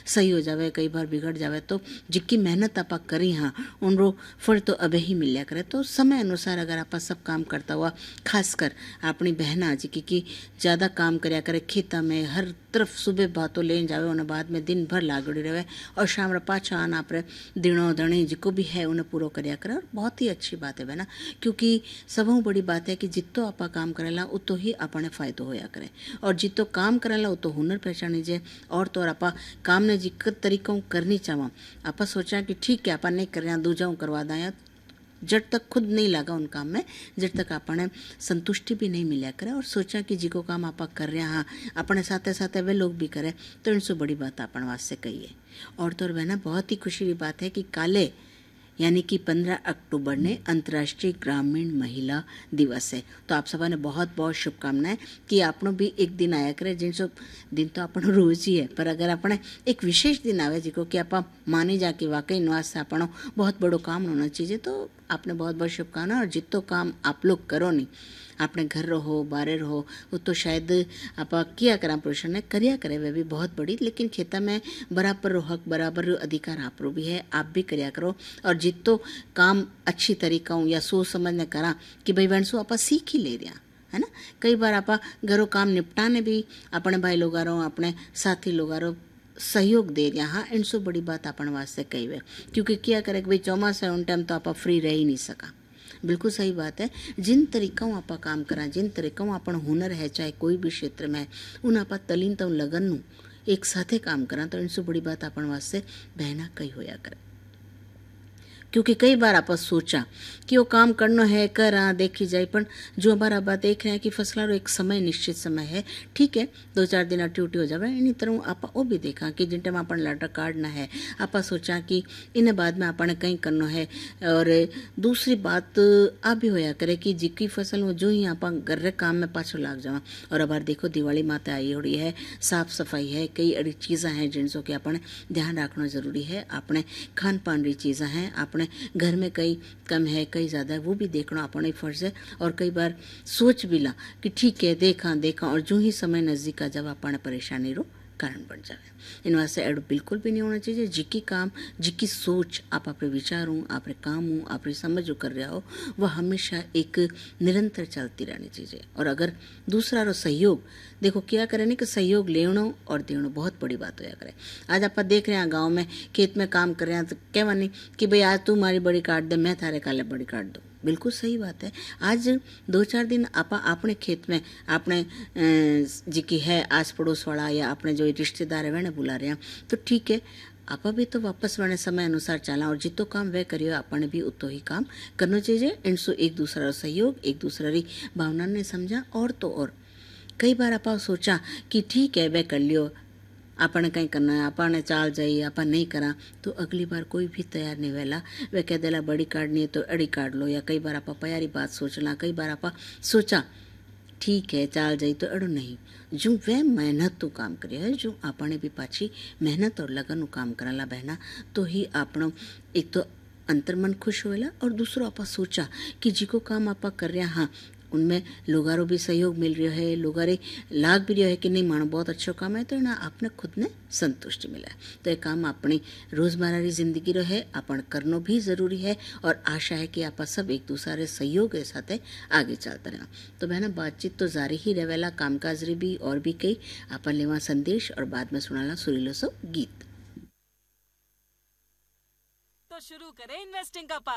सही हो जावे, कई बार बिगड़ जावे, तो जिक्की मेहनत आपा करी हाँ उनरो फल तो अबे ही मिल्या करे। तो समय अनुसार अगर आपा सब काम करता हुआ, खासकर अपनी बहना जिकी की ज़्यादा काम करया करे खेता में, हर तरफ सुबह बातों लेन जावे, उन्हें बाद में दिन भर लागड़ी रहे और शाम रे पाछा आना आपरे दिनों दणी जिको भी है उन्हें पूरा करया करे। और बहुत ही अच्छी बात है बहना, क्योंकि सबों बड़ी बात है कि जितो आपा काम करेला उतो ही अपने फायदो होया करे, और जितो काम करेला उतो हुनर पहचानी जे। और तो और आपा काम ने जिक्र तरीकों करनी चाहवा, आपा सोचा कि ठीक है आपा नहीं कर रहे दूजाऊ करवा दाया, जब तक खुद नहीं लगा उन काम में, जब तक अपने संतुष्टि भी नहीं मिला करे। और सोचा कि जिको काम आपा कर रहे हाँ अपने साथे साथे वे लोग भी करे, तो इनसे बड़ी बात अपन वास्ते कही है। और तो और बहना बहुत ही खुशी की बात है कि काले यानी कि 15 अक्टूबर ने अंतर्राष्ट्रीय ग्रामीण महिला दिवस है। तो आप सबा ने बहुत बहुत शुभकामनाएं कि आपनो भी एक दिन आया करे, जिन सब दिन तो अपन रोज ही है, पर अगर अपने एक विशेष दिन आवे जिको कि आप माने जा कि वाकई निवास से अपनो बहुत बड़ो काम होना चाहिए, तो आपने बहुत बहुत शुभकामना। और जितो काम आप लोग करो नहीं, आपने घर रहो बाहर रहो, वो तो शायद आप किया करा पुरुष ने करिया करे वे भी बहुत बड़ी, लेकिन खेता में बराबर हक बराबर अधिकार आप रो भी है, आप भी करिया करो। और जितो काम अच्छी तरीका हूँ या सोच समझ ने करा कि भाई वैन सो आप सीख ही ले रहा है ना। कई बार आप घरों काम निपटाने भी अपने भाई लोग अपने साथी लोग सहयोग दे रहा हाँ, इनसे बड़ी बात अपन वास्ते कही है। क्योंकि क्या करे कि भाई चौमासा उन टाइम तो आप फ्री रह ही नहीं सका। बिल्कुल सही बात है, जिन तरीकों आप काम करा, जिन तरीकों अपन हुनर है चाहे कोई भी क्षेत्र में, उन आप तलीन तो लगन नू एक साथे काम करा, तो इनसे बड़ी बात अपन वास्ते बहना कही होया करे। क्योंकि कई बार आप सोचा कि वो काम करना है करा देखी जाए, पर जो हमारा बात देख रहे हैं कि फसलों एक समय निश्चित समय है, ठीक है 2-4 दिन अट्टी हो जाए, इन्हीं तरह आप वो भी देखा कि जिन टाइम अपन लाटा काटना है, आप सोचा कि इन्हें बाद में अपन कहीं करना है। और दूसरी बात आप भी होया करे कि जिकी फसल में जो ही आप घर काम में पाछो लाग जावा। और अब देखो दिवाली माता आई हो रही है, साफ सफाई है, कई अड़ी चीज़ें हैं जिनसों कि अपन ध्यान रखना जरूरी है। अपने खान पान री चीज़ें हैं, अपने घर में कई कम है कई ज़्यादा है, वो भी देखना अपना फर्ज है। और कई बार सोच भी ला कि ठीक है देखा और जो ही समय नज़दीक आ जावा अपन परेशानी रो कारण बन जाए। इन वास्ते एडो बिल्कुल भी नहीं होना चाहिए। जिकी काम जिकी सोच आप अपने विचार हूँ आपरे काम हूँ आपरी समझ जो कर रहा हो, वह हमेशा एक निरंतर चलती रहनी चाहिए। और अगर दूसरा रो सहयोग देखो क्या करे नहीं कि सहयोग लेनो और देनो बहुत बड़ी बात होया करे। आज आप देख रहे हैं गाँव में खेत में काम कर रहे हैं तो कहवा नहीं कि भाई आज तू हमारी बड़ी काट दे मैं थारे काले बड़ी काट दूँ, बिल्कुल सही बात है। आज 2-4 दिन आप अपने खेत में अपने जी की है आस पड़ोस वाला या अपने जो रिश्तेदार है वह बुला रहे हैं, तो ठीक है आप भी तो वापस वाले समय अनुसार चला, और जितो काम वह करियो अपने भी उतो ही काम करना चाहिए। इनसो एक दूसरा सहयोग एक दूसरा री भावना ने समझा। और तो और कई बार आप सोचा कि ठीक है वह कर लियो अपन कहीं करना है अपन चाल जाइए अपन नहीं करा, तो अगली बार कोई भी तैयार नहीं वेला, वे कह देला बड़ी काटनी है तो अड़ी काट लो। या कई बार आप प्यारी बात सोचना, कई बार आप सोचा ठीक है चाल जाई तो अड़ो नहीं, जो वे मेहनत तो काम करे है, जो आपने भी पाछी मेहनत और लगन काम कराला बहना, तो ही आपनो एक तो अंतर्मन खुश होएला। और दूसरो आप सोचा कि जिको काम आप कर रहे हाँ उनमें लोगारो भी सहयोग मिल रहा है, लोगारे लाग भी रहा है कि नहीं मानो बहुत अच्छा काम है, तो ना आपने खुद ने संतुष्टि मिला है। तो ये काम अपनी रोजमर्रा की जिंदगी रो है अपन करनो भी जरूरी है। और आशा है कि आप सब एक दूसरे सहयोग के साथ आगे चलता रहना। तो बहना बातचीत तो जारी ही रहेला, कामकाज रे भी और भी कई अपन लेवा संदेश और बाद में सुनाला सुरीलो सो गीत। तो शुरू करें इन्वेस्टिंग का